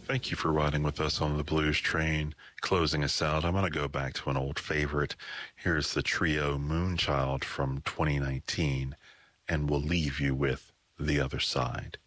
Thank you for riding with us on the Blues Train. Closing us out, I'm going to go back to an old favorite. Here's the trio Moonchild from 2019, and we'll leave you with The Other Side.